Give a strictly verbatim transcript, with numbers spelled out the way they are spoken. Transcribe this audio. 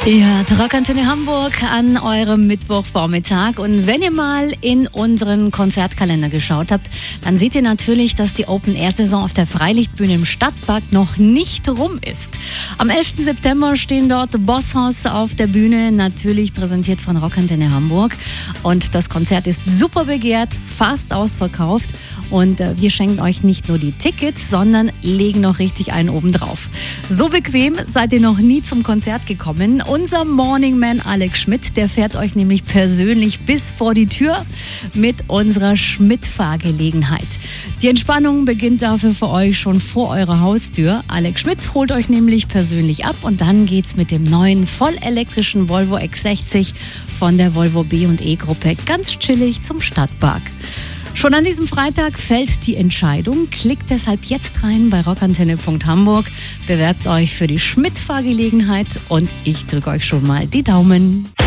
Ja, Rockantenne Hamburg an eurem Mittwochvormittag. Und wenn ihr mal in unseren Konzertkalender geschaut habt, dann seht ihr natürlich, dass die Open-Air-Saison auf der Freilichtbühne im Stadtpark noch nicht rum ist. Am elften September stehen dort Bosshaus auf der Bühne, natürlich präsentiert von Rockantenne Hamburg. Und das Konzert ist super begehrt, fast ausverkauft. Und äh, wir schenken euch nicht nur die Tickets, sondern legen noch richtig einen oben drauf. So bequem seid ihr noch nie zum Konzert gekommen. Unser Morning Man Alex Schmidt, der fährt euch nämlich persönlich bis vor die Tür mit unserer Schmidt-Fahrgelegenheit. Die Entspannung beginnt dafür für euch schon vor eurer Haustür. Alex Schmidt holt euch nämlich persönlich ab und dann geht's mit dem neuen vollelektrischen Volvo X sechzig von der Volvo B und E Gruppe ganz chillig zum Stadtpark. Schon an diesem Freitag fällt die Entscheidung. Klickt deshalb jetzt rein bei rockantenne punkt hamburg, bewerbt euch für die Schmidt-Fahrgelegenheit und ich drücke euch schon mal die Daumen.